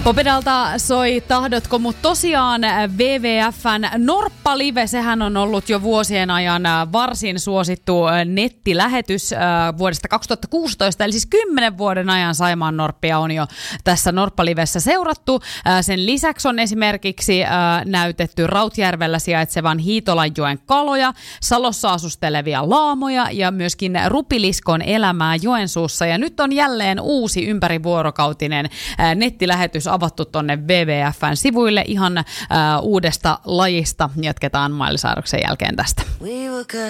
Popedalta soi Tahdotko, mutta tosiaan WWF:n Norppa-live, sehän on ollut jo vuosien ajan varsin suosittu nettilähetys vuodesta 2016, eli siis 10 vuoden ajan Saimaan Norppia on jo tässä Norppa-livessä seurattu. Sen lisäksi on esimerkiksi näytetty Rautjärvellä sijaitsevan Hiitolanjoen kaloja, Salossa asustelevia laamoja ja myöskin Rupiliskon elämää Joensuussa. Ja nyt on jälleen uusi ympärivuorokautinen nettilähetys avattu tonne WWF:n sivuille ihan uudesta lajista. Jatketaan Miley Cyruksen jälkeen tästä.